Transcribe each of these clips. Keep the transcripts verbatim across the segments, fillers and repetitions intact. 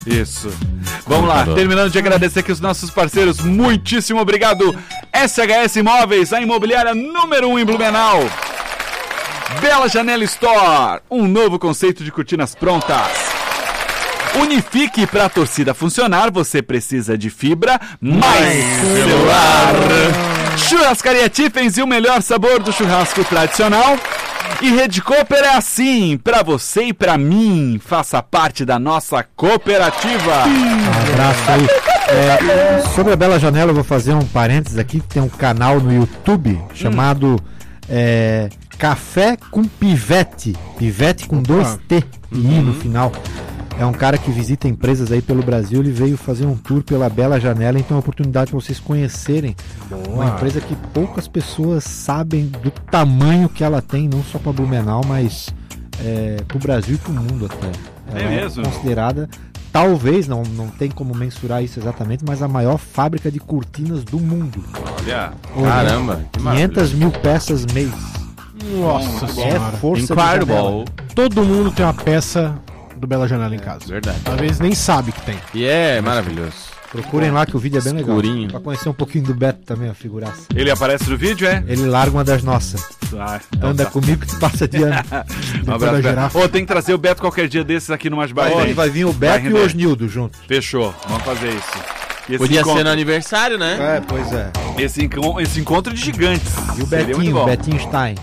Isso. Vamos lá, terminando de agradecer aqui os nossos parceiros, muitíssimo obrigado. S H S Imóveis, a imobiliária número um em Blumenau. Bela Janela Store, um novo conceito de cortinas prontas. Unifique, para a torcida funcionar, você precisa de fibra mais celular. Churrascaria Tiffins e o melhor sabor do churrasco tradicional. E Rede Cooper é assim, pra você e pra mim. Faça parte da nossa cooperativa. Um abraço aí. É, sobre a Bela Janela, eu vou fazer um parênteses aqui. Tem um canal no YouTube chamado hum. é, Café com Pivete. Pivete com dois T e I no final. É um cara que visita empresas aí pelo Brasil. Ele veio fazer um tour pela Bela Janela, então é uma oportunidade para vocês conhecerem. Boa. Uma empresa que poucas pessoas sabem do tamanho que ela tem, não só para Blumenau, mas é, para o Brasil e para o mundo até. Ela é mesmo? É considerada, talvez, não, não tem como mensurar isso exatamente, mas a maior fábrica de cortinas do mundo. Olha, caramba, quinhentas mil peças mês. Nossa é senhora. Força Incredible. Todo mundo tem uma peça do Bela Janela em casa. É, verdade. Talvez nem sabe que tem. E é maravilhoso. Procurem lá que o vídeo é bem Escurinho. legal. Pra conhecer um pouquinho do Beto também, a figuraça. ele aparece no vídeo, é? Ele larga uma das nossas. Ah, então Anda tá. comigo que passa de ano. Um abraço, Beto. Ô, tem que trazer o Beto qualquer dia desses aqui no Mais Baile. Vai, vai vir o Beto e o Osnildo junto. Fechou, vamos fazer isso. E esse Podia encontro, ser no aniversário, né? É, pois é. esse, enco- esse encontro de gigantes. E o Seria muito Betinho, bom. o Betinho Stein.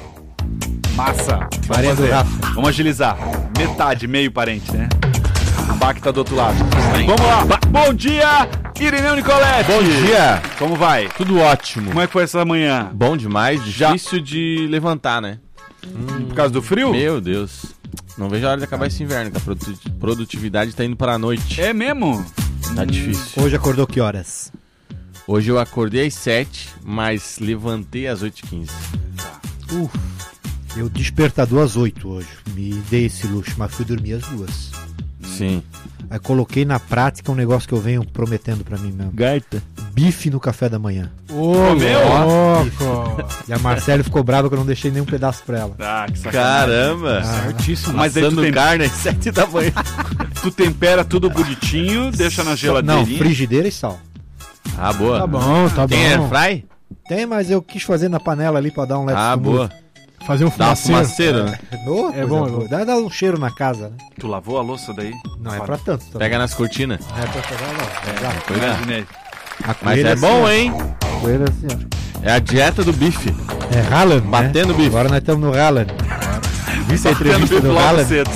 Massa. Vamos Parente do fazer. Rafa. Vamos agilizar. Metade, meio parente, né? O Bac tá do outro lado. Vamos lá. Ba- Bom dia, Irineu Nicolete. Bom dia. Como vai? Tudo ótimo. Como é que foi essa manhã? Bom demais, difícil de levantar, né? Hum, por causa do frio? Meu Deus. Não vejo a hora de acabar esse inverno, que a produ- produtividade tá indo para a noite. É mesmo? Tá difícil. Hoje acordou que horas? Hoje eu acordei às sete, mas levantei às oito e quinze. Uf. Eu despertador às oito hoje. Me dei esse luxo, mas fui dormir às duas. Sim. Aí coloquei na prática um negócio que eu venho prometendo pra mim mesmo. Gaita. Bife no café da manhã. Ô, meu? louco! E a Marcele ficou brava que eu não deixei nenhum pedaço pra ela. Ah, que sacanagem. Caramba. Certíssimo. Mas aí tu, Assando tem... carne às sete da manhã. tu tempera tudo bonitinho, deixa na Não, geladeirinha. frigideira e sal. Ah, boa. Tá bom, tá Tem bom. airfry? Tem, mas eu quis fazer na panela ali pra dar um leve Ah, fumo. boa. Fazer um Dá uma fumaceiro. fumaceira, né? Oh, É bom, é bom. Dá, dá um cheiro na casa, né? Tu lavou a louça daí? Não é pra tanto. Também. Pega nas cortinas. Não é pra pegar, não. Exato. Pois é. Imaginei. A Mas coelha é assim, bom, ó. hein? A coelha assim, ó. É a dieta do bife. É Haaland, Batendo né? bife. Agora nós estamos no Haaland. Viste a Batendo entrevista bife do logo Haaland? cedo.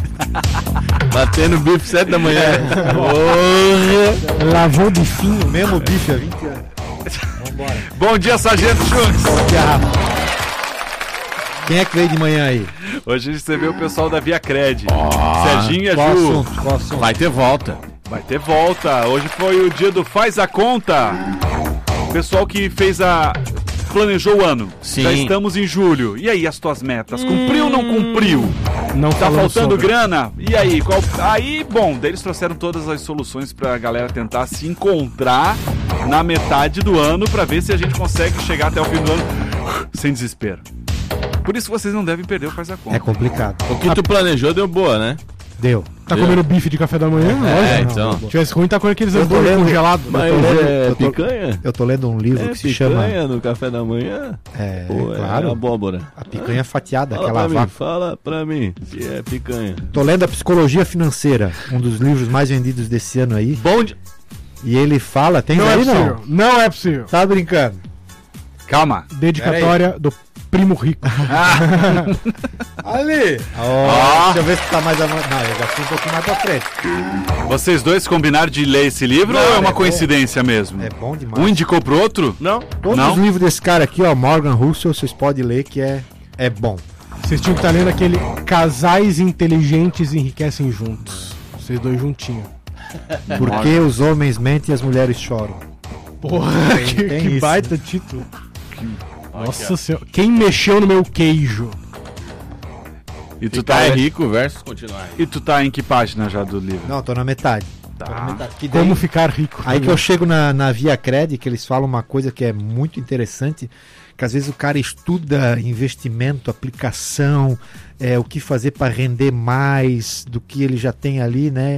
Batendo bife sete da manhã. Porra. Lavou de fim. O mesmo bife há vinte anos. Vambora. Bom dia, Sargento Schultz. Aqui a Rafa. Quem é que veio de manhã aí? Hoje a gente recebeu o pessoal da Via Cred. Serginho e a Qual Ju. assunto? Qual assunto? Vai ter volta. Vai ter volta. Hoje foi o dia do Faz a Conta. O pessoal que fez a... planejou o ano. Sim. Já estamos em julho. E aí, as tuas metas? Cumpriu ou não cumpriu? Não Tá falamos faltando sobre. grana? E aí? Qual... Aí, bom, daí eles trouxeram todas as soluções pra galera tentar se encontrar na metade do ano pra ver se a gente consegue chegar até o fim do ano sem desespero. Por isso vocês não devem perder o Faz a Conta. É complicado. O que tu planejou deu boa, né? Deu. Tá comendo bife de café da manhã? É, Lógico. então. Se tivesse ruim, tá com aqueles Eu tô hambúrguer lendo- congelados. Mas é eu tô- picanha? Eu tô lendo um livro É que se chama picanha no café da manhã? É, Ou é claro. abóbora? A picanha fatiada, Fala aquela pra mim, vaca. fala pra mim se é picanha. Tô lendo a Psicologia Financeira, um dos livros mais vendidos desse ano aí. Bom dia. E ele fala, tem Não é aí possível. não? Não é possível. Tá brincando? Calma. Dedicatória do primo rico. Ali! Ó. Deixa eu ver se tá mais avançado. Não, eu já fui um pouquinho mais pra frente. Vocês dois combinaram de ler esse livro Não, ou é uma é bom. coincidência mesmo? É bom demais. Um indicou pro outro? Não? Todos Não? os livros desse cara aqui, ó, Morgan Housel, vocês podem ler que é, é bom. Vocês tinham que estar lendo aquele Casais Inteligentes Enriquecem Juntos. Vocês dois juntinhos. Porque os homens mentem e as mulheres choram. Porra, Tem- que, tem que isso. baita título. Nossa senhora. Quem mexeu no meu queijo? E tu, Ficar tá, é rico versus continuar. e tu tá em que página já do livro? Não, tô na metade. Tá. Tô na metade. Que daí- Como ficar rico? Aí que eu chego na, na Via Cred, que eles falam uma coisa que é muito interessante, que às vezes o cara estuda investimento, aplicação, é, o que fazer para render mais do que ele já tem ali, né?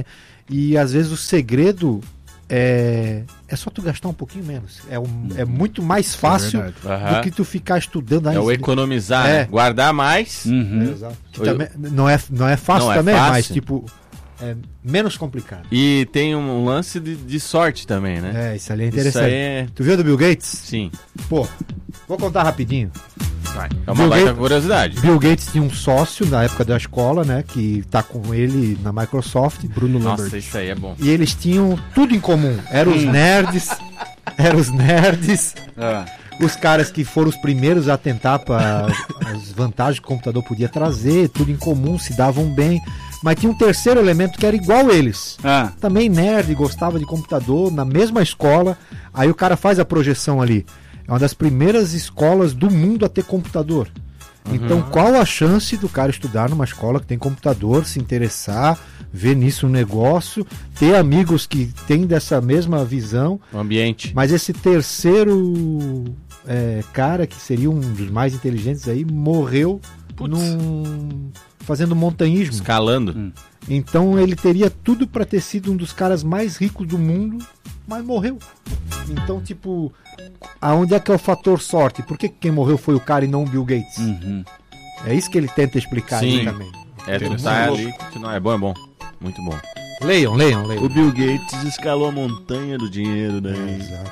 E às vezes o segredo é, é só tu gastar um pouquinho menos. É, um, é muito mais fácil É verdade. do que tu ficar estudando. É o economizar, É. né? Guardar mais. Uhum. É, exato. Que também, não, é, não é fácil Não é também, fácil. mas tipo, é menos complicado. E tem um lance de, de sorte também, né? É, isso ali é Isso interessante. aí é... Tu viu do Bill Gates? Sim. Pô, vou contar rapidinho. É uma Bill baita Gates- curiosidade. Bill Gates tinha um sócio na época da escola, né? Que tá com ele na Microsoft. Bruno Nossa, Lambert. isso aí é bom. E eles tinham tudo em comum. Eram os nerds, eram os nerds, Ah. os caras que foram os primeiros a tentar para as vantagens que o computador podia trazer, tudo em comum, se davam bem. Mas tinha um terceiro elemento que era igual eles. Ah. Também nerd, gostava de computador, na mesma escola. Aí o cara faz a projeção ali. É uma das primeiras escolas do mundo a ter computador. Então, qual a chance do cara estudar numa escola que tem computador, se interessar, ver nisso um negócio, ter amigos que têm dessa mesma visão, O ambiente. mas esse terceiro é, cara, que seria um dos mais inteligentes aí, morreu Putz. num... fazendo montanhismo. Escalando. Então ele teria tudo para ter sido um dos caras mais ricos do mundo, mas morreu. Então, tipo, aonde é que é o fator sorte? Por que quem morreu foi o cara e não o Bill Gates? Uhum. É isso que ele tenta explicar Sim. aí também. É, tu Muito tá louco. ali. continuar. É bom, é bom. Muito bom. Leiam, leiam, leiam. Bill Gates escalou a montanha do dinheiro, né? Exato.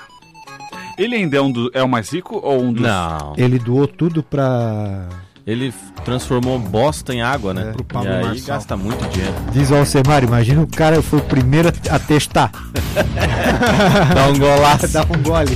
Ele ainda é, um do, é o mais rico ou um dos... Não. Ele doou tudo pra... Ele f- transformou bosta em água, né? É, pro E Pablo aí Marçal. gasta muito dinheiro. Diz o Alcemar, imagina o cara foi o primeiro a testar. Dá um golaço. Dá um gole.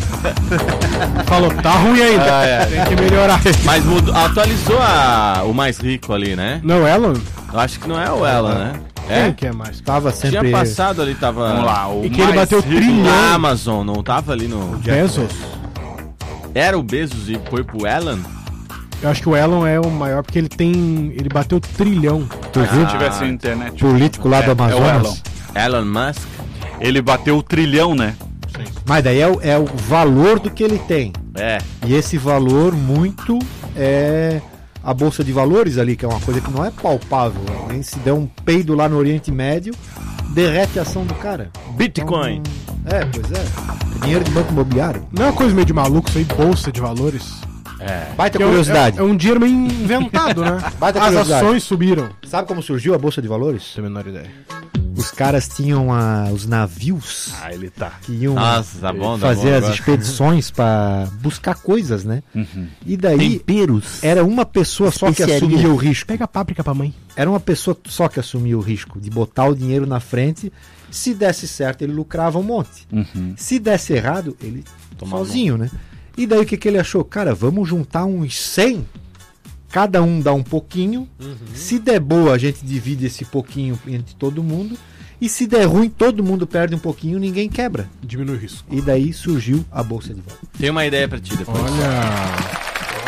Falou, tá ruim ainda. Ah, é. Tem que melhorar. Mas mudou, atualizou a- o mais rico ali, né? Não, Elon? Eu acho que não é o Ela, né? Quem É? que é mais? Tava sempre... Tinha passado ali, tava... Vamos lá, o E que ele mais bateu rico- trilhão. Na Amazon, não tava ali no... Bezos? Era o Bezos e foi pro Elon? Eu acho que o Elon é o maior porque ele tem. Ele bateu trilhão. Tu Se viu? tivesse internet... Político lá do É, é o Amazonas. Elon. Elon Musk? Ele bateu o trilhão, né? Mas daí é o, é o valor do que ele tem. É. E esse valor muito é a bolsa de valores ali, que é uma coisa que não é palpável. Nem se der um peido lá no Oriente Médio, derrete a ação do cara. Bitcoin. Então, é, pois é. É dinheiro de banco imobiliário. Não é uma coisa meio de maluco isso aí, bolsa de valores? É. Baita Que é um- curiosidade. É, é um dinheiro meio inventado, né? Baita As curiosidade. ações subiram. Sabe como surgiu a bolsa de valores? Tenho a menor ideia. Os caras tinham a- os navios Ah, ele tá. que iam Nossa, tá bom, tá fazer bom as agora. expedições para buscar coisas, né? Uhum. E daí Temperos. era uma pessoa só que Especiarias. assumia o risco. Pega a páprica pra mãe. Era uma pessoa só que assumia o risco de botar o dinheiro na frente. Se desse certo, ele lucrava um monte. Uhum. Se desse errado, ele Tomava sozinho, né? E daí o que, que ele achou? Cara, vamos juntar uns cem, cada um dá um pouquinho. Se der boa, a gente divide esse pouquinho entre todo mundo. E se der ruim, todo mundo perde um pouquinho, ninguém quebra. Diminui o risco. E daí surgiu a bolsa de valores. Tem uma ideia pra ti depois. Olha.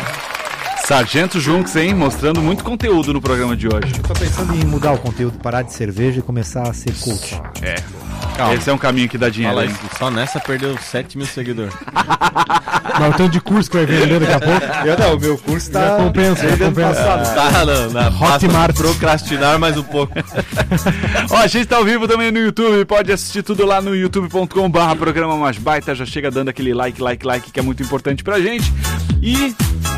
Sargento Junks, hein? Mostrando muito conteúdo no programa de hoje. Eu tô pensando em mudar o conteúdo, parar de cerveja e começar a ser coach. É. Calma. Esse é um caminho que dá dinheiro, Fala hein? isso. Só nessa perdeu sete mil seguidores. Mas o tanto de curso que vai vender daqui a pouco. Eu não, o meu curso Já compensa, já compensa. Tá na, na Hotmart. procrastinar mais um pouco. Ó, a gente tá ao vivo também no YouTube, pode assistir tudo lá no youtube ponto com barra programa mais baita, já chega dando aquele like, like, like, que é muito importante pra gente. E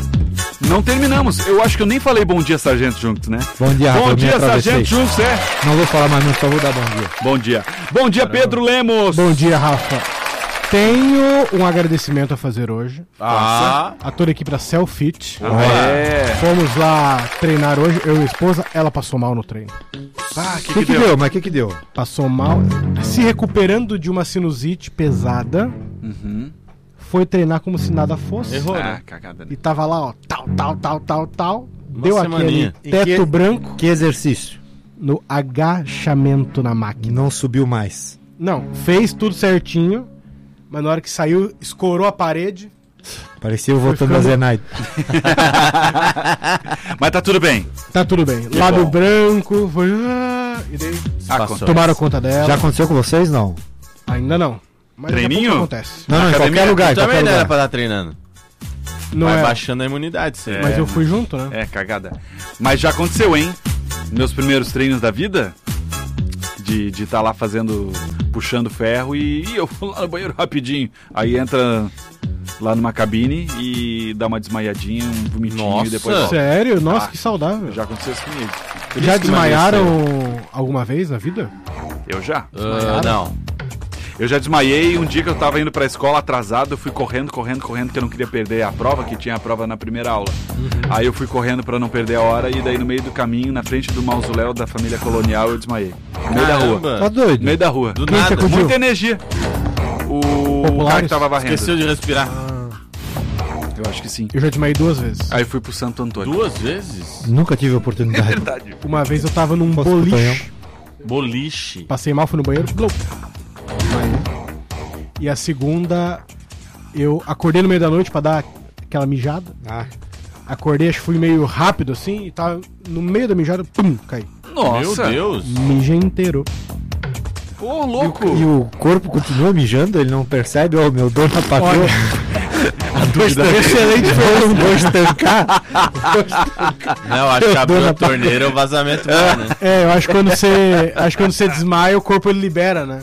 não terminamos, eu acho que eu nem falei bom dia, Sargento Junks, né? Bom dia, Rafa, Bom eu me dia, atravessei. Sargento Junks, é? Não vou falar mais, não, só vou dar bom dia. Bom dia. Bom dia, Pedro Lemos. Bom dia, Rafa. Tenho um agradecimento a fazer hoje. Ah, A toda a equipe da Selfit. É. Fomos lá treinar hoje, eu e a esposa. Ela passou mal no treino. Ah, O que, que deu? Mas o que, que deu? Passou mal, se recuperando de uma sinusite pesada. Uhum. Foi treinar como se nada fosse. errou, Ah, né? cagada. E tava lá, ó, tal, tal, tal, tal, tal. Uma Deu semaninha. aquele teto E que- branco Que exercício? no agachamento na E máquina. não subiu mais. Não, fez tudo certinho, mas na hora que saiu, escorou a parede. Parecia eu voltando ficando- a Zenaide. Mas tá tudo bem. Tá tudo bem. Lábio bom. branco, foi. ah, e daí Ah, Passou. tomaram conta dela. Já aconteceu com vocês? Não. Ainda não. Mas daqui a Treininho? pouco acontece. Não, não, em academia qualquer lugar, em Também qualquer não era lugar. pra estar treinando. Não Vai é, baixando a imunidade, sim. mas eu fui junto, né? É, cagada. Mas já aconteceu, hein? Meus primeiros treinos da vida, de estar tá lá fazendo, puxando ferro e, e eu vou lá no banheiro rapidinho. Aí entra lá numa cabine e dá uma desmaiadinha, um vomitinho Nossa. e depois volta. Sério? Nossa, Ah, que saudável. Já aconteceu isso comigo. Por Já isso que desmaiaram emagreceu. alguma vez na vida? Eu já. Ah, não. Eu já desmaiei um dia que eu tava indo pra escola atrasado, eu fui correndo, correndo, correndo, porque eu não queria perder a prova, que tinha a prova na primeira aula. Uhum. Aí eu fui correndo pra não perder a hora e daí no meio do caminho, na frente do mausoléu da família colonial, eu desmaiei. No meio da rua. Tá doido? No meio da rua. Do Quem nada. que acudiu? Muita energia. O Populares? cara que tava varrendo. Esqueceu de respirar. Eu acho que sim. Eu já desmaiei duas vezes. Aí fui pro Santo Antônio. Duas vezes? Nunca tive oportunidade. Verdade. Uma vez eu tava num Posso boliche, Boliche. passei mal, fui no banheiro, blum, desmaiei. E a segunda, eu acordei no meio da noite pra dar aquela mijada. Ah, Acordei, acho que fui meio rápido assim, e tava no meio da mijada, pum, caí. Nossa. Meu Deus. Mijei inteiro. Ô, louco. e o corpo continua mijando, ele não percebe, ó, meu dor na patroa. Olha, A dúvida excelente foi um dois tancar. Não, acho que abriu a torneira o vazamento vai, né? É, eu acho que quando você, acho que quando você desmaia, o corpo ele libera, né?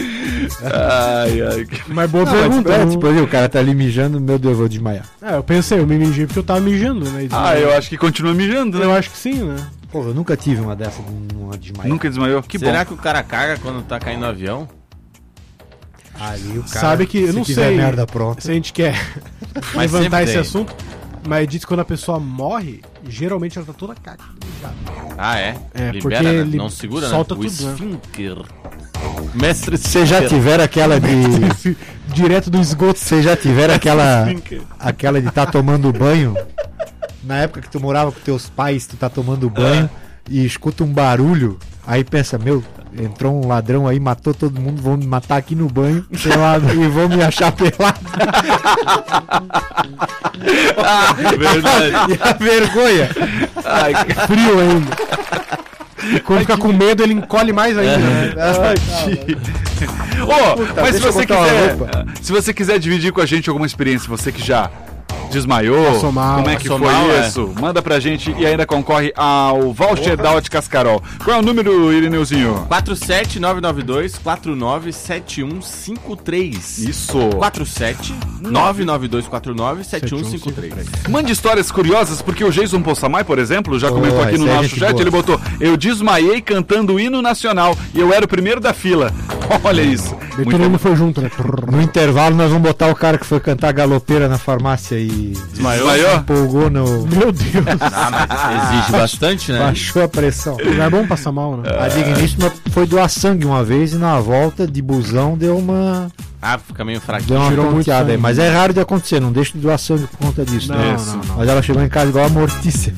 Ai, ai. Mas boa Não, mas, pergunta. é, não- tipo, ali, o cara tá ali mijando, meu Deus, eu vou desmaiar. É, eu pensei, eu me mijei porque eu tava mijando, né? E Ah, eu acho que continua mijando, né? eu acho que sim, né? Pô, eu nunca tive uma dessa, uma desmaia. Nunca desmaiou? Que Será bom. que o cara caga quando tá caindo no avião? Ali o cara, Sabe que, eu se não tiver sei merda pronta. se a gente quer Mas levantar sempre esse tem. assunto, mas diz que quando a pessoa morre, geralmente ela tá toda caca. mijada. Ah, é? É, Libera, porque né? ele Não segura, solta né? O tudo, né? esfíncter. Mestre Você já tiver aquela de... Direto do esgoto. Você já tiver aquela... aquela de tá tomando banho? Na época que tu morava com teus pais, tu tá tomando banho e escuta um barulho, aí pensa, meu, entrou um ladrão aí, matou todo mundo, vão me matar aqui no banho, pelado, e vão me achar pelado. Verdade. E a vergonha. Ai, Frio ainda. E quando fica com medo, ele encolhe mais ainda, né? Ô, Puta, mas se deixa eu você botar uma quiser, roupa. se você quiser dividir com a gente alguma experiência, você que já desmaiou, Passou mal. como é que Passou foi mal, é. isso? Manda pra gente e ainda concorre ao voucher da Óticas Carol. Qual é o número, Irineuzinho? quatro sete nove nove dois quatro nove sete um cinco três. Isso. quatro sete nove nove dois quatro nove sete um cinco três. Mande histórias curiosas, porque o Jason Possamay, por exemplo, já Oh, comentou aqui no essa é nosso gente chat, boa. ele botou: eu desmaiei cantando o hino nacional e eu era o primeiro da fila. Olha isso. Daí todo mundo foi junto, né? No intervalo nós vamos botar o cara que foi cantar galopeira na farmácia e Desmaiou? se empolgou no... Meu Deus. Ah, mas exige bastante, né? Baixou a pressão. Não é bom passar mal, né? A digníssima foi doar sangue uma vez e na volta de busão deu uma, Ah, fica meio deu fraquinho. uma Tirou muito tonteada aí. sangue. Mas é raro de acontecer, não deixa de doar sangue por conta disso. Não, né? não, não. Mas ela chegou em casa igual a Mortícia.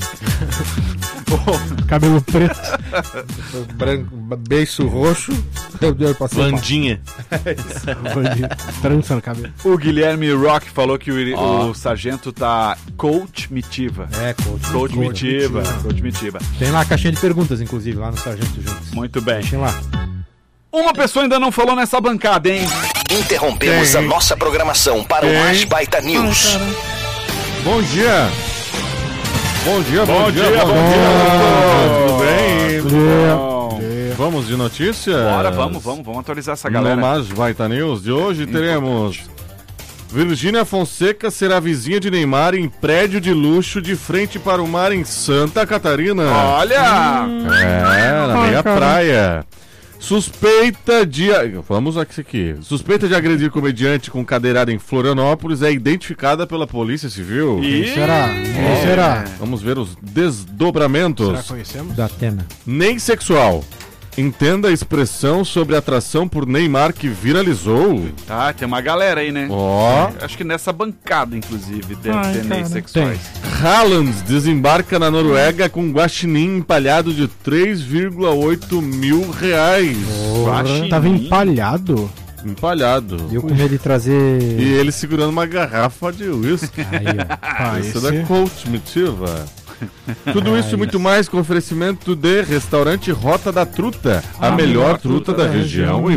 Cabelo preto. Branco, beiço roxo. Meu Deus, passou mal. Vandinha. Bandido. Trança no cabelo. O Guilherme Rock falou que o, Iri- Ó. o sargento tá coach mitiva. É, coach. Coach mitiva. Coach mitiva. Tem lá a caixinha de perguntas, inclusive, lá no Sargento Juntos. Muito bem. Tem lá. Uma pessoa ainda não falou nessa bancada, hein? Interrompemos a nossa programação para o Mais Baita News. Bom dia! Bom dia, bom, Bom dia, dia, bom bom dia! dia. Tudo bem? Bom, Vamos de notícias? Bora, vamos, vamos, vamos atualizar essa No galera. Mais Baita News de hoje teremos Virgínia Fonseca será vizinha de Neymar em prédio de luxo de frente para o mar em Santa Catarina. Olha! É, na meia praia. Suspeita de. Vamos aqui, aqui. Suspeita de agredir comediante com cadeirada em Florianópolis é identificada pela Polícia Civil. E... Quem será? Quem será? Vamos ver os desdobramentos. Será que conhecemos? Da Atena. Nem sexual. Entenda a expressão sobre atração por Neymar que viralizou. Tá, tem uma galera aí, né? Ó. Acho que nessa bancada, inclusive, deve Ai, ter nem cara. sexuais. Haaland desembarca na Noruega com um guaxinim empalhado de três vírgula oito mil reais. Guaxinim. Tava empalhado? Empalhado. Eu com medo de trazer. E ele segurando uma garrafa de uísque. Aí, ó. Ah, Isso esse- da Coach Mitiva. Tudo isso e muito mais com oferecimento de Restaurante Rota da Truta, a melhor truta da região em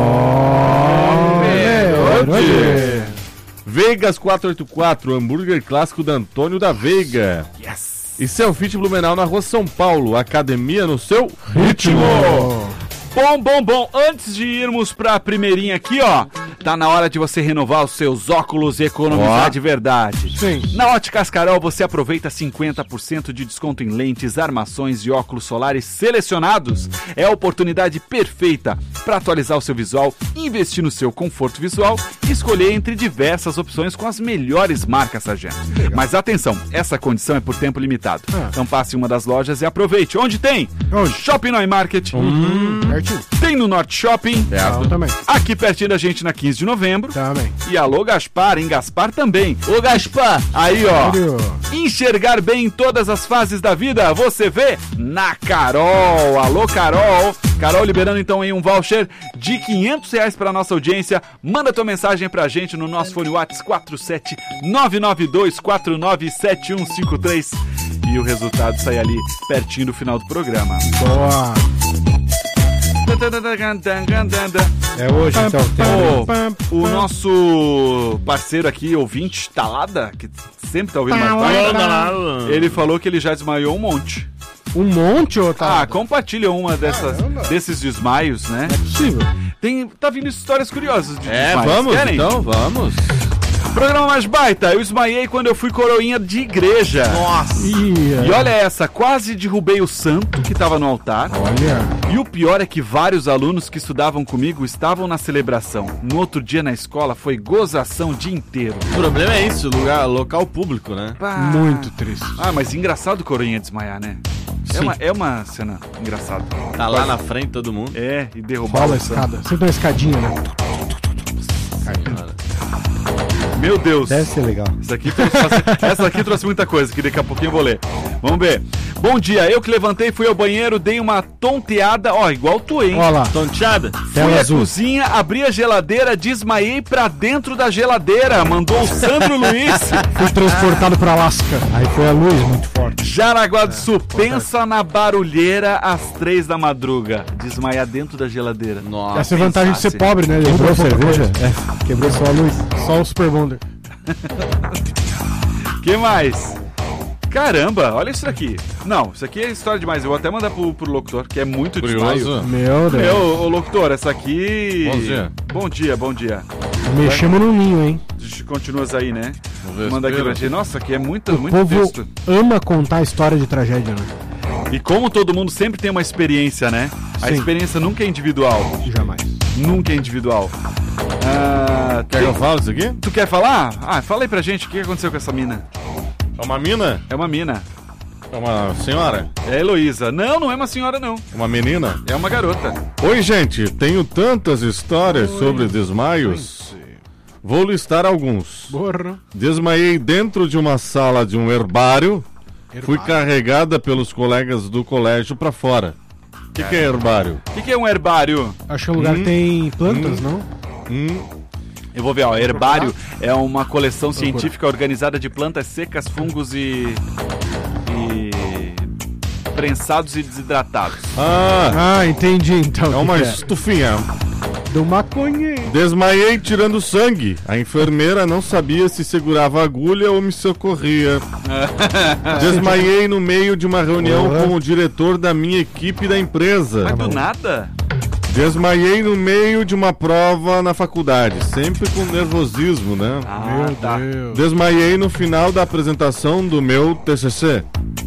Pomerode. Vegas quatrocentos e oitenta e quatro, hambúrguer clássico da Antônio da Veiga. Yes! E Selfit Blumenau na rua São Paulo, academia no seu ritmo. Bom, bom, bom. Antes de irmos pra primeirinha aqui, ó, tá na hora de você renovar os seus óculos e economizar Ó. de verdade. Sim. Na Óticas Carol você aproveita cinquenta por cento de desconto em lentes, armações e óculos solares selecionados. É a oportunidade perfeita para atualizar o seu visual, investir no seu conforto visual e escolher entre diversas opções com as melhores marcas, sargento. Mas atenção, essa condição é por tempo limitado. Ah. Então passe em uma das lojas e aproveite. Onde tem? Onde? Shopping Noi Market. Hum, pertinho. Tem no Norte Shopping. Não, também. Aqui pertinho da gente na quinze de novembro. Também. E alô Gaspar, em Gaspar também. Ô, Gaspar! Aí, ó. Sério? Enxergar bem em todas as fases da vida, você vê na Carol. Alô, Carol. Carol liberando então aí um voucher de quinhentos reais para nossa audiência. Manda tua mensagem pra gente no nosso fone WhatsApp quatro sete nove nove dois quatro nove sete um cinco três e o resultado sai ali pertinho do final do programa. Boa. É hoje, então. Tem... Ô, o nosso parceiro aqui, ouvinte, Talada, que sempre tá ouvindo mais baixo, ele falou que ele já desmaiou um monte. Um monte, ô, tá? Ah, compartilha uma dessas, desses desmaios, né? É possível. Tem, tá vindo histórias curiosas de É, desmaios. vamos, Querem? então, vamos. Programa mais baita, eu desmaiei quando eu fui coroinha de igreja. Nossa. Ih, E olha essa, quase derrubei o santo que tava no altar. olha. E o pior é que vários alunos que estudavam comigo estavam na celebração. No outro dia na escola foi gozação o dia inteiro. O problema é isso, lugar, local público, né? Pá. Muito triste. Ah, mas engraçado coroinha desmaiar, né? É uma, é uma cena engraçada. Tá lá na frente todo mundo. É, e derrubar Rola a o santo. escada. Sempre uma escadinha, né? Meu Deus. Deve ser legal. Essa aqui, trouxe, essa aqui trouxe muita coisa, que daqui a pouquinho eu vou ler. Vamos ver. Bom dia, eu que levantei, fui ao banheiro, dei uma tonteada, ó, igual tu, hein? Olha lá. Tonteada? Fui Tela à azul. cozinha, abri a geladeira, desmaiei pra dentro da geladeira. Mandou o Sandro Luiz. Fui transportado pra Alasca. Aí foi a luz muito forte. Jaraguá do Sul, pensa na barulheira às três da madruga. Desmaiar dentro da geladeira. Nossa. Essa é a vantagem de ser pensasse. pobre, né? Quebrou a Derrubou pouca cerveja? coisa. É, quebrou só a luz. Só o Super Bonder. Que mais? Caramba, olha isso daqui. Não, isso aqui é história demais. Eu vou até mandar pro, pro locutor, que é muito desmaio. Curioso. Meu Deus. Meu, ô, locutor, essa aqui... Bom dia. Bom dia, bom dia. Mexemos no ninho, hein? Continuas aí, né? Vamos ver, Manda aqui pra espera. gente. Nossa, aqui é muito, O muito povo texto. ama contar história de tragédia, né? E como todo mundo sempre tem uma experiência, né? A Sim. experiência nunca é individual. Jamais. Nunca é individual. Ah, Quer que eu fale isso aqui? Tu quer falar? Ah, fala aí pra gente o que aconteceu com essa mina. É uma mina? É uma mina. É uma senhora? É a Heloísa. Não, não é uma senhora, não. Uma menina? É uma garota. Oi, gente. Tenho tantas histórias sobre desmaios. Vou listar alguns. Borra. Desmaiei dentro de uma sala de um herbário. Fui carregada pelos colegas do colégio pra fora. O que, que é herbário? O que, que é um herbário? Acho que o lugar Hum. tem plantas, não? Hum, Eu vou ver, ó. Herbário é uma coleção científica organizada de plantas secas, fungos e. e. prensados e desidratados. ah, Ah, entendi então. é o que uma que estufinha. Do maconheiro. Desmaiei tirando sangue. A enfermeira não sabia se segurava a agulha ou me socorria. Desmaiei no meio de uma reunião Porra. com o diretor da minha equipe da empresa. Mas do nada? Desmaiei no meio de uma prova na faculdade, sempre com nervosismo, né? Ah, Meu tá. Deus. Desmaiei no final da apresentação do meu T C C.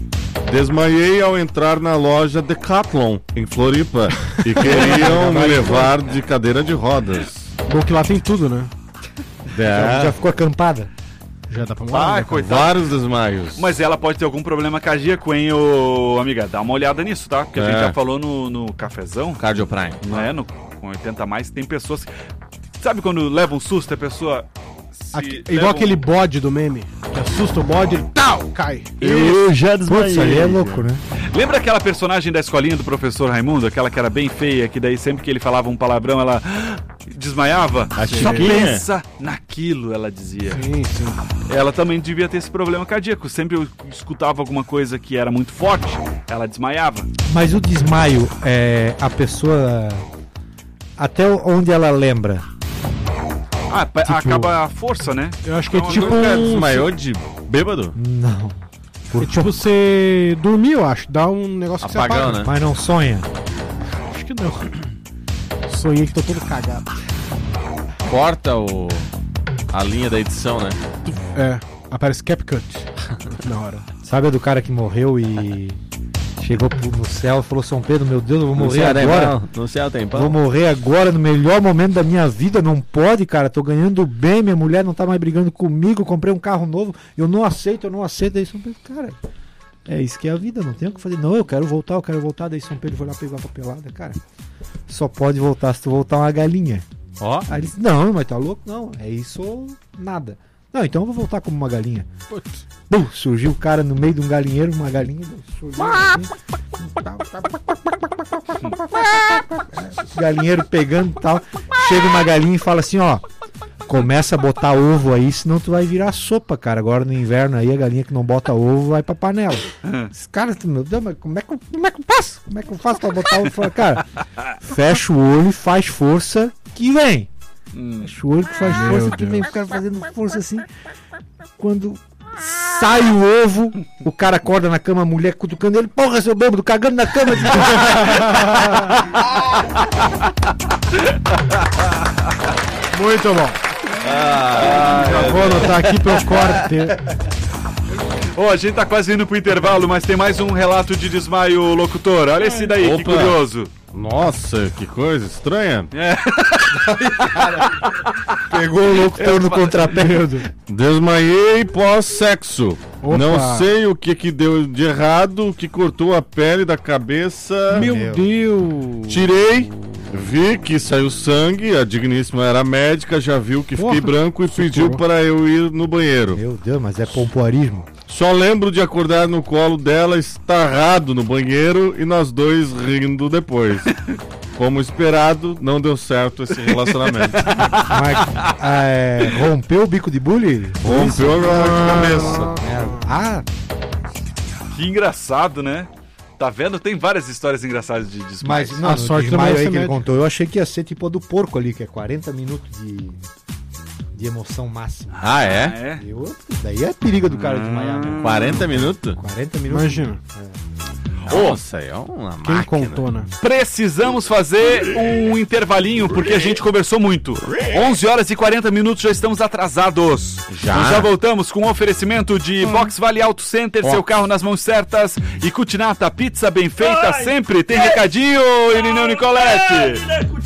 Desmaiei ao entrar na loja Decathlon, em Floripa, e queriam me levar de cadeira de rodas. Bom que lá tem tudo, né? Já, É, já ficou acampada? Já dá pra morar. Ah, né, coitado. vários desmaios. Mas ela pode ter algum problema cardíaco, hein, ô amiga? Dá uma olhada nisso, tá? Porque a gente É. já falou no, no cafezão, Cardio Prime. não é? No, com oitenta a mais, tem pessoas. Sabe quando leva um susto, a pessoa. se Aque- leva igual um- aquele bode do meme. Que assusta o bode, ele tal, cai. Eu já Putz, aí é louco, né? Lembra aquela personagem da escolinha do professor Raimundo? Aquela que era bem feia, que daí sempre que ele falava um palavrão, ela desmaiava? A Só Chiquinha? pensa naquilo, ela dizia. Sim, sim. Ela também devia ter esse problema cardíaco. Sempre eu escutava alguma coisa que era muito forte, ela desmaiava. Mas o desmaio, é, a pessoa... Até onde ela lembra? Ah, pa- acaba a força, né? Eu acho que é Então, tipo nunca um... Desmaiou de bêbado? Não. Por É tipo você dormir, eu acho. Dá um negócio que Apagão, você apaga. né? Mas não sonha. Acho que não. sonhei que tô todo cagado. Corta o... a linha da edição, né? É, aparece CapCut na hora. Sabe a do cara que morreu e chegou pro- no céu e falou: São Pedro, meu Deus, eu vou No morrer céu tem agora. pão? No céu tem pão? Vou morrer agora no melhor momento da minha vida. Não pode, cara. Tô ganhando bem. Minha mulher não tá mais brigando comigo. Comprei um carro novo. Eu não aceito, eu não aceito. Aí São Pedro, cara, é isso que é a vida. Não tem o que fazer. Não, eu quero voltar, eu quero voltar. Daí São Pedro foi lá pegar a papelada. Cara, só pode voltar se tu voltar uma galinha. Ó, Aí ele disse: Não, mas tá louco? Não, é isso ou nada. Não, então eu vou voltar como uma galinha. Bum, surgiu o cara no meio de um galinheiro, uma galinha. Surgiu assim. Galinheiro pegando e tal. Chega uma galinha e fala assim: Ó, começa a botar ovo aí, senão tu vai virar sopa, cara. Agora no inverno aí, a galinha que não bota ovo vai pra panela. Esse cara, meu Deus, mas como é que eu, como é que eu faço? Como é que eu faço pra botar ovo? Fala, cara, fecha o olho e faz força que vem. Fecha o olho que faz força que vem. O cara fazendo força assim. Quando sai o ovo, o cara acorda na cama, a mulher cutucando ele. Porra, seu bêbado, cagando na cama. De... Muito bom. Já vou anotar aqui pro corte. Ô, a gente tá quase indo pro intervalo, mas tem mais um relato de desmaio, locutor. Olha esse daí, que Opa. curioso. Nossa, que coisa estranha. Pegou o locutor no contrapé. Desmaiei pós-sexo. Opa. Não sei o que que deu de errado, o que cortou a pele da cabeça. Meu Meu. Deus. Tirei, vi que saiu sangue, a digníssima era médica, já viu que fiquei Porra. branco e pediu Socorro. para eu ir no banheiro. Meu Deus, mas é pompoarismo. Só lembro de acordar no colo dela, estarrado no banheiro e nós dois rindo depois. Como esperado, não deu certo esse relacionamento. Mas, é, rompeu o bico de bullying? Rompeu a cabeça. Ah, Que engraçado, né? Tá vendo? Tem várias histórias engraçadas de desmaio. mas não, A no sorte desmaio também é aí ser que ele médico. contou, eu achei que ia ser tipo a do porco ali, que é quarenta minutos de, de emoção máxima. ah, Ah, é? é? Eu, daí é perigo do cara desmaiar, né? quarenta minutos? quarenta minutos. Imagina. Nossa, é uma Quem máquina. contou, né? Precisamos fazer um intervalinho, porque a gente conversou muito. onze horas e quarenta minutos, já estamos atrasados. Já? Nós já voltamos com o oferecimento de Box Vale Auto Center, seu carro nas mãos certas. E Cutinata, pizza bem feita sempre. Tem recadinho, Irineu Nicolete?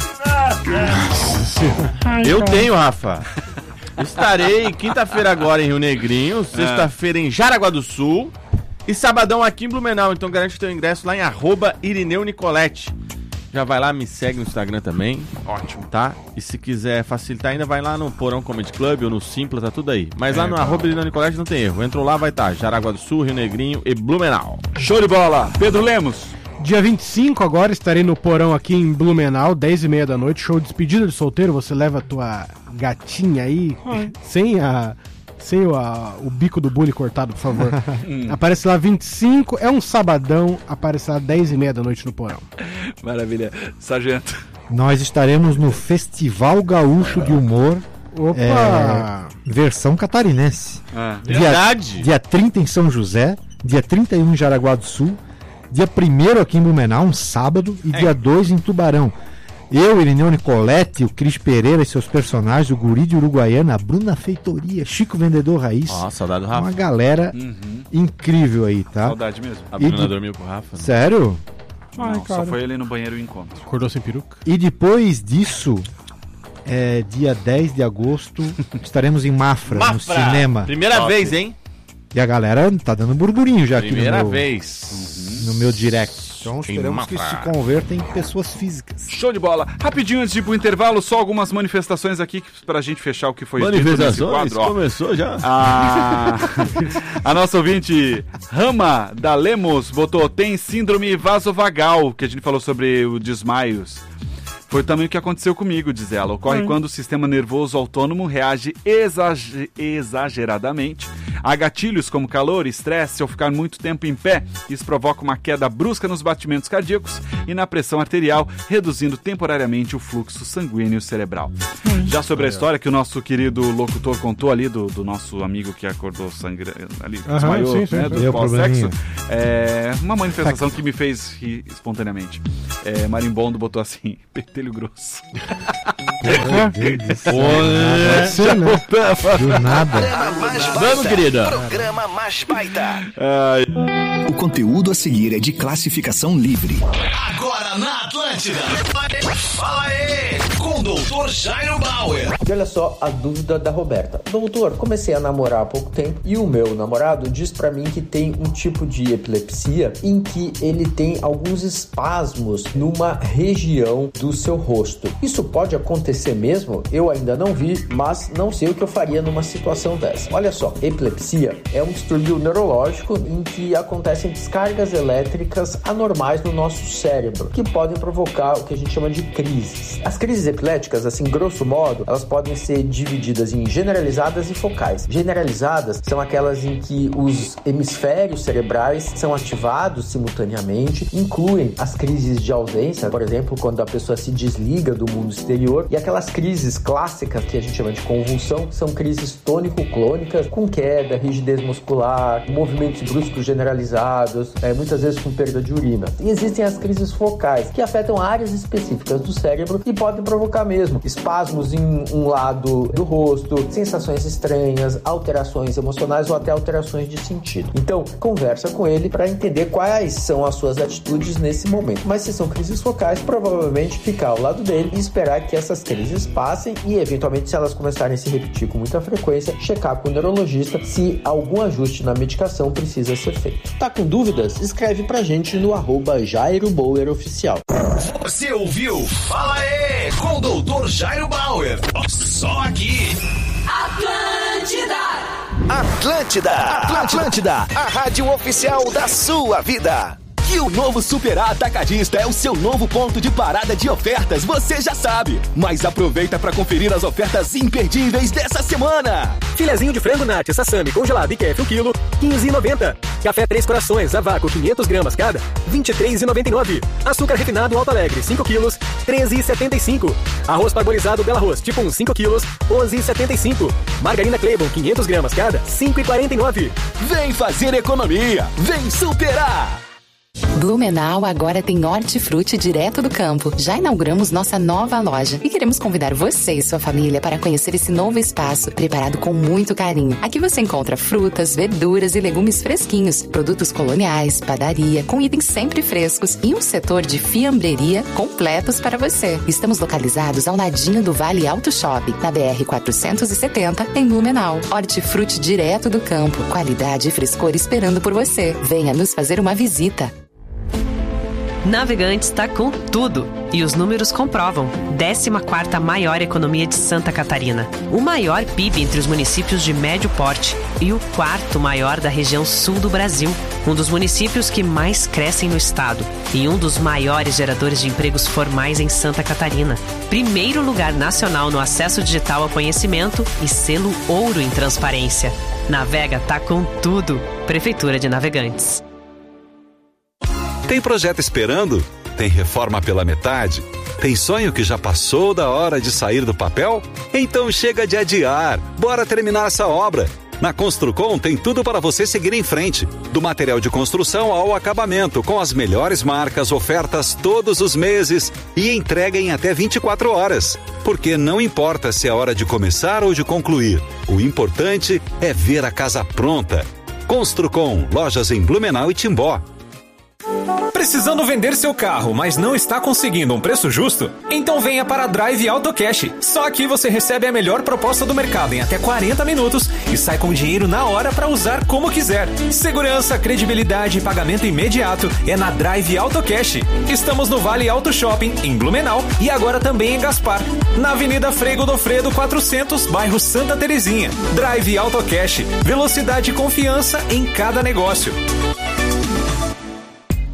Eu tenho, Rafa. Estarei quinta-feira agora em Rio Negrinho, sexta-feira em Jaraguá do Sul e sabadão aqui em Blumenau. Então garante teu ingresso lá em arroba Irineu Nicolete. Já vai lá, me segue no Instagram também. Ótimo, tá? E se quiser facilitar ainda, vai lá no Porão Comedy Club ou no Simpla, tá tudo aí. Mas lá no arroba Irineu Nicolete não tem erro. Entrou lá, vai estar Jaraguá do Sul, Rio Negrinho e Blumenau. Show de bola. Pedro Lemos. Dia vinte e cinco agora estarei no Porão aqui em Blumenau, dez e meia da noite, show de despedida de solteiro. Você leva a tua gatinha aí, sem a... Sem o, a- o bico do bully cortado, por favor. Aparece lá vinte e cinco, é um sabadão, aparece lá dez e meia da noite no Porão. Maravilha. Sargento. Nós estaremos no Festival Gaúcho de Humor, Opa! versão catarinense. Ah. Verdade. Dia, dia trinta em São José, dia trinta e um em Jaraguá do Sul, dia primeiro aqui em Blumenau, um sábado, e dia dois em Tubarão. Eu, Irineu Nicolete, o Cris Pereira e seus personagens, o Guri de Uruguaiana, a Bruna Feitoria, Chico Vendedor Raiz. Ó, saudade do Uma Rafa. galera incrível aí, tá? Saudade mesmo. A E Bruna de- dormiu com o Rafa. Né? Sério? Não, só foi ele no banheiro e encontro. Acordou sem peruca? E depois disso, é, dia dez de agosto, estaremos em Mafra, no cinema. Primeira Top. vez, hein? E a galera tá dando burburinho já Primeira aqui no meu, vez. no meu direct. Então Em esperamos que isso se Mafra. converta em pessoas físicas. Show de bola. Rapidinho antes de ir pro intervalo, só algumas manifestações aqui pra gente fechar o que foi dito nesse Manifestações? quadro. Ó. Começou já? A... a nossa ouvinte Rama da Lemos botou: tem síndrome vasovagal, que a gente falou sobre o desmaios. Foi também o que aconteceu comigo, diz ela. Ocorre quando o sistema nervoso autônomo reage exage- exageradamente Há gatilhos como calor, estresse ou ficar muito tempo em pé. Isso provoca uma queda brusca nos batimentos cardíacos e na pressão arterial, reduzindo temporariamente o fluxo sanguíneo cerebral. Já sobre a história que o nosso querido locutor contou ali do, do nosso amigo que acordou sangrando ali, Aham, desmaiou, sim, sim, né, sim. do Deu pós-sexo, probleminha. é uma manifestação que me fez rir espontaneamente. É, Marimbondo botou assim, pentelho grosso. Pode ser, né? Do nada. Programa mais baita. Vamos, querida. Programa mais baita. Ai, O conteúdo a seguir é de classificação livre. Agora na Atlântida. Fala aí, com o doutor Jairo Bauer. E olha só a dúvida da Roberta. Doutor, comecei a namorar há pouco tempo e o meu namorado diz pra mim que tem um tipo de epilepsia em que ele tem alguns espasmos numa região do seu rosto. Isso pode acontecer mesmo? Eu ainda não vi, mas não sei o que eu faria numa situação dessa. Olha só, epilepsia é um distúrbio neurológico em que acontecem descargas elétricas anormais no nosso cérebro, que podem provocar o que a gente chama de crises. As crises epiléticas, assim, grosso modo, elas podem ser divididas em generalizadas e focais. Generalizadas são aquelas em que os hemisférios cerebrais são ativados simultaneamente, incluem as crises de ausência, por exemplo, quando a pessoa se desliga do mundo exterior, e aquelas crises clássicas que a gente chama de convulsão, são crises tônico-clônicas, com queda, rigidez muscular, movimentos bruscos generalizados, é, muitas vezes com perda de urina. E existem as crises focais, que afetam áreas específicas do cérebro e podem provocar mesmo espasmos em um lado do rosto, sensações estranhas, alterações emocionais ou até alterações de sentido. Então, conversa com ele para entender quais são as suas atitudes nesse momento. Mas se são crises focais, provavelmente ficar ao lado dele e esperar que essas crises passem e, eventualmente, se elas começarem a se repetir com muita frequência, checar com o neurologista se algum ajuste na medicação precisa ser feito. Tá com dúvidas? Escreve pra gente no arroba Jairo Bauer Oficial. Você ouviu? Fala aí, com o doutor Jairo Bauer. Só aqui. Atlântida. Atlântida. Atlântida. A rádio oficial da sua vida. Que o novo Super A Atacadista é o seu novo ponto de parada de ofertas, você já sabe. Mas aproveita para conferir as ofertas imperdíveis dessa semana. Filezinho de frango Nati Sassami congelado I Q F um quilo, quinze reais e noventa centavos. Café Três Corações a vácuo quinhentas gramas cada, vinte e três reais e noventa e nove centavos. Açúcar refinado Alto Alegre cinco quilos, treze reais e setenta e cinco centavos. Arroz parbolizado Bela Arroz tipo um cinco quilos, onze reais e setenta e cinco centavos. Margarina Cleibon quinhentas gramas cada, cinco reais e quarenta e nove centavos. Vem fazer economia, vem superar. Blumenau agora tem hortifruti direto do campo. Já inauguramos nossa nova loja e queremos convidar você e sua família para conhecer esse novo espaço, preparado com muito carinho. Aqui você encontra frutas, verduras e legumes fresquinhos, produtos coloniais, padaria, com itens sempre frescos e um setor de fiambreria completos para você. Estamos localizados ao ladinho do Vale Auto Shopping, na B R quatrocentos e setenta, em Blumenau. Hortifruti direto do campo, qualidade e frescor esperando por você. Venha nos fazer uma visita. Navegantes está com tudo e os números comprovam. décima quarta maior economia de Santa Catarina, o maior P I B entre os municípios de médio porte e o quarto maior da região sul do Brasil, um dos municípios que mais crescem no estado e um dos maiores geradores de empregos formais em Santa Catarina. Primeiro lugar nacional no acesso digital ao conhecimento e selo ouro em transparência. Navega tá com tudo. Prefeitura de Navegantes. Tem projeto esperando? Tem reforma pela metade? Tem sonho que já passou da hora de sair do papel? Então chega de adiar. Bora terminar essa obra. Na Construcom tem tudo para você seguir em frente. Do material de construção ao acabamento, com as melhores marcas, ofertas todos os meses e entrega em até vinte e quatro horas. Porque não importa se é hora de começar ou de concluir. O importante é ver a casa pronta. Construcom, lojas em Blumenau e Timbó. Precisando vender seu carro, mas não está conseguindo um preço justo? Então venha para a Drive Auto Cash. Só aqui você recebe a melhor proposta do mercado em até quarenta minutos e sai com o dinheiro na hora para usar como quiser. Segurança, credibilidade e pagamento imediato é na Drive Auto Cash. Estamos no Vale Auto Shopping, em Blumenau, e agora também em Gaspar, na Avenida Frei Godofredo quatrocentos, bairro Santa Terezinha. Drive Auto Cash. Velocidade e confiança em cada negócio.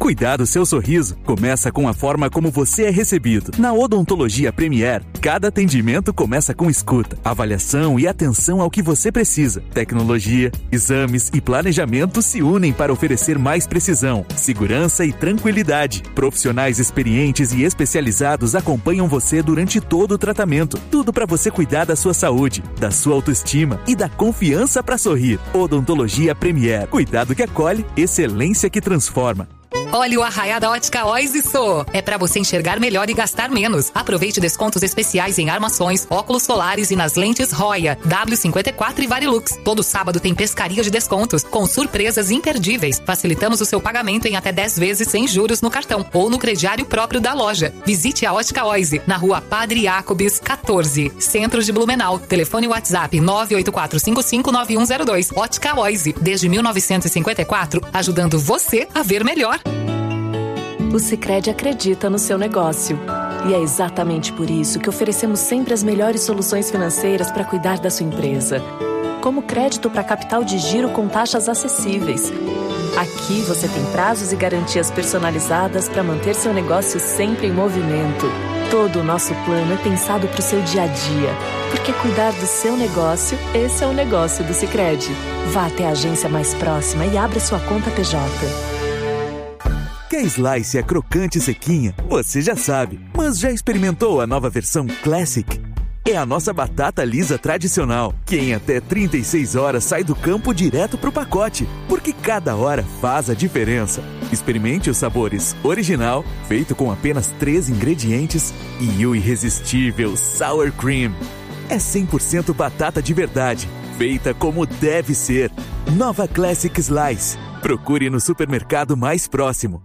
Cuidar do seu sorriso começa com a forma como você é recebido. Na Odontologia Premier, cada atendimento começa com escuta, avaliação e atenção ao que você precisa. Tecnologia, exames e planejamento se unem para oferecer mais precisão, segurança e tranquilidade. Profissionais experientes e especializados acompanham você durante todo o tratamento. Tudo para você cuidar da sua saúde, da sua autoestima e da confiança para sorrir. Odontologia Premier. Cuidado que acolhe, excelência que transforma. Olha o Arraiá da Ótica Oise Sô. É pra você enxergar melhor e gastar menos. Aproveite descontos especiais em armações, óculos solares e nas lentes Roya, W cinquenta e quatro e Varilux. Todo sábado tem pescaria de descontos, com surpresas imperdíveis. Facilitamos o seu pagamento em até dez vezes sem juros no cartão ou no crediário próprio da loja. Visite a Ótica Oise, na rua Padre Jacobs, quatorze, Centro de Blumenau. Telefone WhatsApp nove oito quatro cinco cinco nove um zero dois. Ótica Oise, desde mil novecentos e cinquenta e quatro, ajudando você a ver melhor. O Sicredi acredita no seu negócio. E é exatamente por isso que oferecemos sempre as melhores soluções financeiras para cuidar da sua empresa. Como crédito para capital de giro com taxas acessíveis. Aqui você tem prazos e garantias personalizadas para manter seu negócio sempre em movimento. Todo o nosso plano é pensado para o seu dia a dia. Porque cuidar do seu negócio, esse é o negócio do Sicredi. Vá até a agência mais próxima e abra sua conta P J. Que a Slice é crocante e sequinha, você já sabe. Mas já experimentou a nova versão Classic? É a nossa batata lisa tradicional, que em até trinta e seis horas sai do campo direto pro pacote, porque cada hora faz a diferença. Experimente os sabores original, feito com apenas três ingredientes, e o irresistível Sour Cream. É cem por cento batata de verdade, feita como deve ser. Nova Classic Slice. Procure no supermercado mais próximo.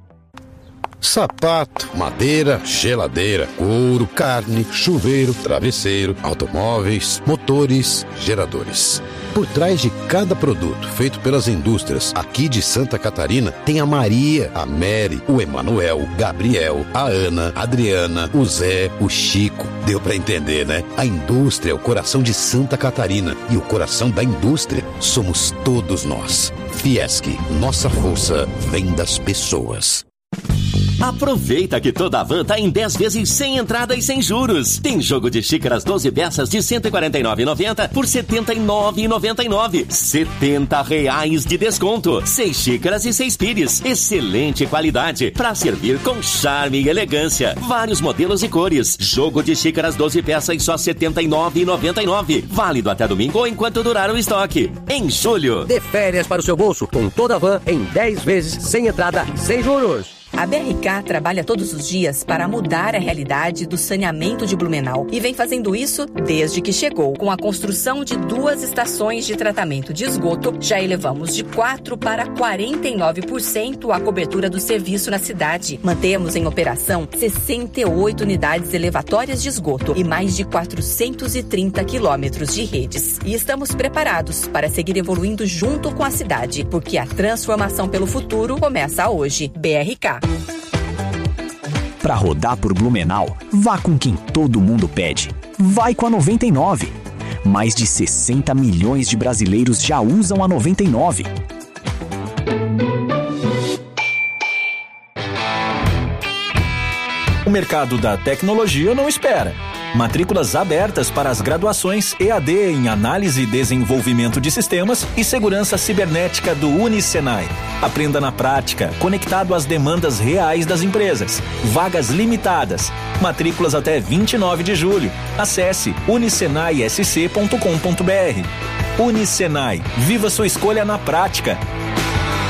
Sapato, madeira, geladeira, couro, carne, chuveiro, travesseiro, automóveis, motores, geradores. Por trás de cada produto feito pelas indústrias aqui de Santa Catarina, tem a Maria, a Mary, o Emanuel, o Gabriel, a Ana, a Adriana, o Zé, o Chico. Deu pra entender, né? A indústria é o coração de Santa Catarina e o coração da indústria somos todos nós. Fiesc, nossa força vem das pessoas. Aproveita que toda a van tá em dez vezes sem entrada e sem juros. Tem jogo de xícaras doze peças de cento e quarenta e nove reais e noventa centavos por setenta e nove reais e noventa e nove centavos. setenta reais de desconto. Seis xícaras e seis pires. Excelente qualidade para servir com charme e elegância. Vários modelos e cores. Jogo de xícaras doze peças só setenta e nove reais e noventa e nove centavos. Válido até domingo ou enquanto durar o estoque. Em julho. Dê férias para o seu bolso com toda a van em dez vezes sem entrada, sem juros. A B R K trabalha todos os dias para mudar a realidade do saneamento de Blumenau e vem fazendo isso desde que chegou. Com a construção de duas estações de tratamento de esgoto, já elevamos de quatro para quarenta e nove por cento a cobertura do serviço na cidade. Mantemos em operação sessenta e oito unidades elevatórias de esgoto e mais de quatrocentos e trinta quilômetros de redes. E estamos preparados para seguir evoluindo junto com a cidade, porque a transformação pelo futuro começa hoje. B R K. Para rodar por Blumenau, vá com quem todo mundo pede. Vai com a noventa e nove. Mais de sessenta milhões de brasileiros já usam a noventa e nove. O mercado da tecnologia não espera. Matrículas abertas para as graduações E A D em Análise e Desenvolvimento de Sistemas e Segurança Cibernética do Unisenai. Aprenda na prática, conectado às demandas reais das empresas. Vagas limitadas. Matrículas até vinte e nove de julho. Acesse unisenai s c ponto com ponto b r. Unisenai. Viva sua escolha na prática.